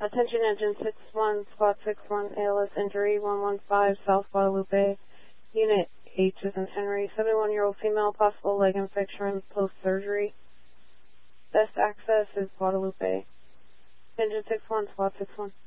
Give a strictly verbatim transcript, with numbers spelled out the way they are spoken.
Attention engine six one, squad six one, A L S injury one one five, South Guadalupe. Unit H is in Henry, seventy-one-year-old female, possible leg infection post-surgery. Best access is Guadalupe. Engine six one, squad six one.